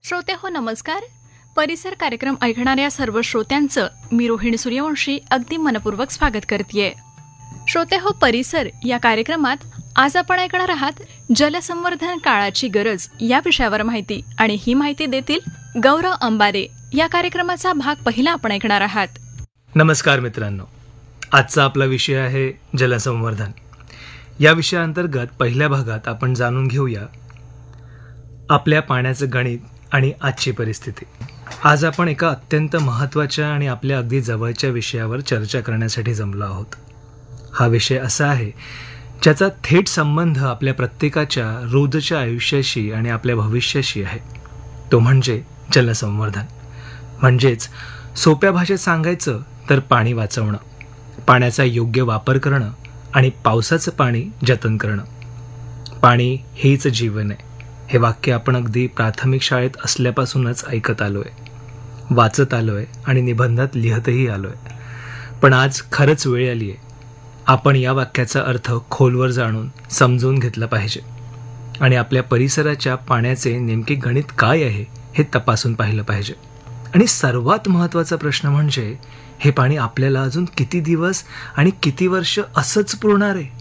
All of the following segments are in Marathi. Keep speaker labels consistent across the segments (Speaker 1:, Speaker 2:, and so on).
Speaker 1: श्रोते हो नमस्कार. परिसर कार्यक्रम ऐकणाऱ्या सर्व श्रोत्यांचं मी रोहिणी सूर्यवंशी अगदी मनपूर्वक स्वागत करतेय. श्रोते हो परिसर या कार्यक्रमात आज आपण ऐकणार आहात जलसंवर्धन काळाची गरज या विषयावर माहिती, आणि ही माहिती देतील गौरव अंबारे. या कार्यक्रमाचा भाग पहिला आपण ऐकणार आहात.
Speaker 2: नमस्कार मित्रांनो, आजचा आपला विषय आहे जलसंवर्धन. या विषयाअंतर्गत पहिल्या भागात आपण जाणून घेऊया आपल्या पाण्याचं गणित आणि आजची परिस्थिती. आज आपण एका अत्यंत महत्त्वाच्या आणि आपल्या अगदी जवळच्या विषयावर चर्चा करण्यासाठी जमलो आहोत. हा विषय असा आहे ज्याचा थेट संबंध आपल्या प्रत्येकाच्या रोजच्या आयुष्याशी आणि आपल्या भविष्याशी आहे. तो म्हणजे जलसंवर्धन. म्हणजेच सोप्या भाषेत सांगायचं तर पाणी वाचवणं, पाण्याचा योग्य वापर करणं आणि पावसाचं पाणी जतन करणं. पाणी हेच जीवन आहे, हे वाक्य आपण अगदी प्राथमिक शाळेत असल्यापासूनच ऐकत आलोय, वाचत आलोय आणि निबंधात लिहतही आलोय. पण आज खरंच वेळ आली आहे आपण या वाक्याचा अर्थ खोलवर जाणून समजून घेतला पाहिजे आणि आपल्या परिसराच्या पाण्याचे नेमके गणित काय आहे हे तपासून पाहिलं पाहिजे. आणि सर्वात महत्त्वाचा प्रश्न म्हणजे हे पाणी आपल्याला अजून किती दिवस आणि किती वर्ष असंच पुरणार आहे?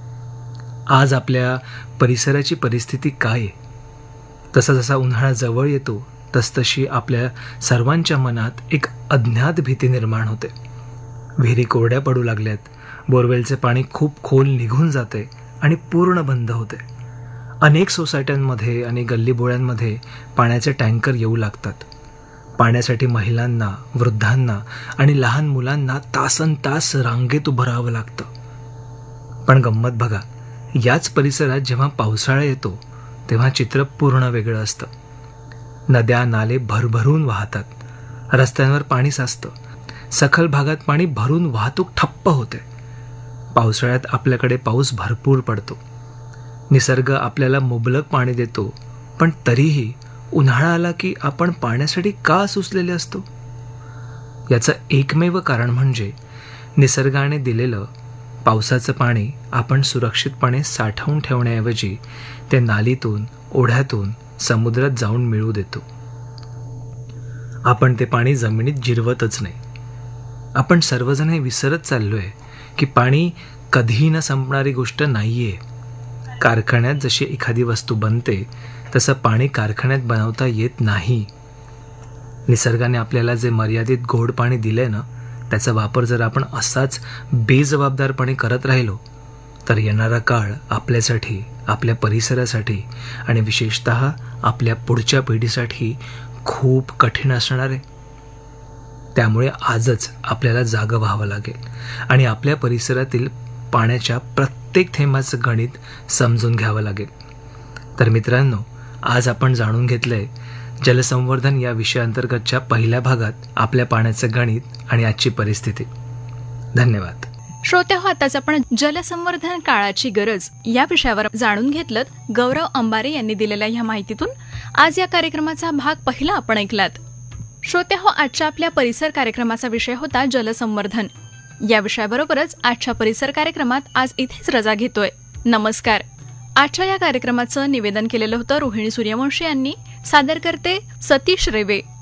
Speaker 2: आज आपल्या परिसराची परिस्थिती काय आहे? तसा जसा उन्हाळा जवळ येतो तसतशी आपल्या सर्वांच्या मनात एक अज्ञात भीती निर्माण होते. विहिरी कोरड्या पडू लागल्यात, बोरवेलचे पाणी खूप खोल निघून जाते आणि पूर्ण बंद होते. अनेक सोसायट्यांमध्ये आणि गल्लीबोळ्यांमध्ये पाण्याचे टँकर येऊ लागतात. पाण्यासाठी महिलांना, वृद्धांना आणि लहान मुलांना तासनतास रांगेत उभं राहावं लागतं. पण गंमत बघा, याच परिसरात जेव्हा पावसाळा येतो तेव्हा चित्र पूर्ण वेगळं असतं. नद्या नाले भरभरून वाहतात, रस्त्यांवर पाणी साचतं, सखल भागात पाणी भरून वाहतूक ठप्प होते. पावसाळ्यात आपल्याकडे पाऊस भरपूर पडतो, निसर्ग आपल्याला मुबलक पाणी देतो, पण तरीही उन्हाळा आला की आपण पाण्यासाठी का सुचलेले असतो? याचं एकमेव कारण म्हणजे निसर्गाने दिलेलं पावसाचं पाणी आपण सुरक्षितपणे साठवून ठेवण्याऐवजी ते नालीतून, ओढ्यातून, समुद्रात जाऊन मिळू देतो. आपण ते पाणी जमिनीत जिरवतच नाही. आपण सर्वजण हे विसरत चाललोय की पाणी कधीही न संपणारी गोष्ट नाहीये. कारखान्यात जशी एखादी वस्तू बनते तसं पाणी कारखान्यात बनवता येत नाही. निसर्गाने आपल्याला जे मर्यादित गोड पाणी दिलंय ना, त्याचा वापर जर आपण असाच बेजबाबदारपणे करत राहिलो तर येणारा काळ आपल्यासाठी, आपल्या परिसरासाठी आणि विशेषतः आपल्या पुढच्या पिढीसाठी खूप कठीण असणार आहे. त्यामुळे आजच आपल्याला जागं व्हावं लागेल आणि आपल्या परिसरातील पाण्याच्या प्रत्येक थेंबाचं गणित समजून घ्यावं लागेल. तर मित्रांनो, आज आपण जाणून घेतलंय जलसंवर्धन या विषयाअंतर्गतच्या पहिल्या भागात आपल्या पाण्याचं गणित आणि आजची परिस्थिती. धन्यवाद.
Speaker 1: श्रोते हो, आताच आपण जलसंवर्धन काळाची गरज या विषयावर जाणून घेतलं गौरव अंबारे यांनी दिलेल्या ह्या माहितीतून. आज या कार्यक्रमाचा भाग पहिला आपण ऐकलात. श्रोते हो, आजच्या आपल्या परिसर कार्यक्रमाचा विषय होता जलसंवर्धन. या विषयाबरोबरच आजच्या परिसर कार्यक्रमात आज इथेच रजा घेतोय. नमस्कार. आजच्या या कार्यक्रमाचं निवेदन केलेलं होतं रोहिणी सूर्यवंशी यांनी. सादर करते सतीश रेवे.